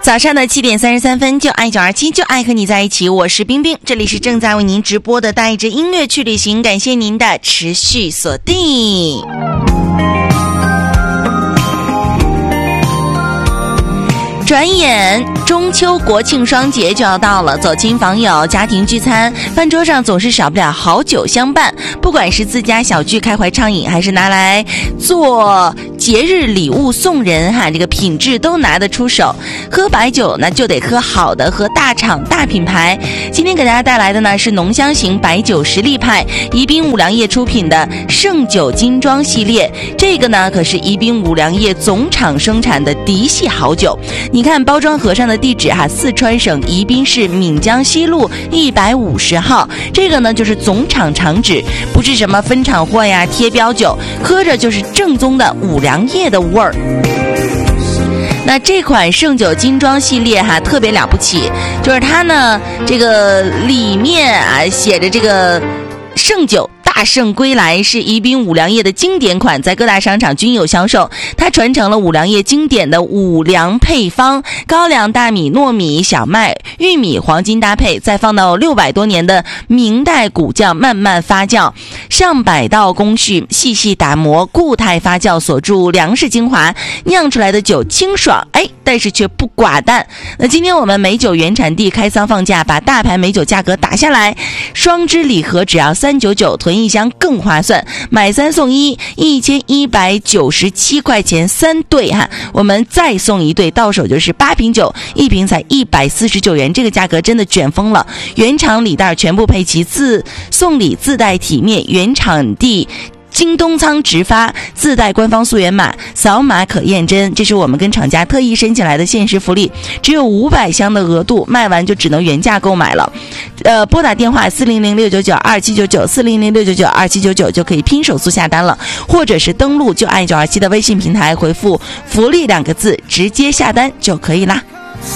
早上的7点33分，就爱927，就爱和你在一起。我是冰冰，这里是正在为您直播的带着音乐去旅行，感谢您的持续锁定。转眼中秋国庆双节就要到了，走亲访友、家庭聚餐，饭桌上总是少不了好酒相伴。不管是自家小聚开怀畅饮，还是拿来做节日礼物送人哈，这个品质都拿得出手。喝白酒呢，就得喝好的，喝大厂大品牌。今天给大家带来的呢是浓香型白酒实力派，宜宾五粮液出品的盛酒金装系列。这个呢可是宜宾五粮液总厂生产的嫡系好酒。你看包装盒上的地址哈，四川省宜宾市岷江西路150号，这个呢就是总厂厂址，不是什么分厂货呀、贴标酒，喝着就是正宗的五粮液的味儿。那这款盛酒金装系列哈特别了不起，就是它呢这个里面啊写着这个盛酒大圣归来是宜宾五粮液的经典款，在各大商场均有销售。它传承了五粮液经典的五粮配方，高粱、大米、糯米、小麦、玉米黄金搭配，再放到600多年的明代古窖慢慢发酵，上百道工序细细打磨，固态发酵所注粮食精华，酿出来的酒清爽，但是却不寡淡。那今天我们美酒原产地开仓放价，把大牌美酒价格打下来，双支礼盒只要399，囤一箱更划算，买3送1，1197块钱3对哈，我们再送1对，到手就是8瓶酒，一瓶才149元，这个价格真的卷疯了。原厂礼袋全部配齐，送礼自带体面，原产地京东仓直发，自带官方溯源码，扫码可验真，这是我们跟厂家特意申请来的限时福利，只有500箱的额度，卖完就只能原价购买了。拨打电话400-699-2799，400-699-2799就可以拼手速下单了，或者是登录就爱927的微信平台回复福利2个字，直接下单就可以啦。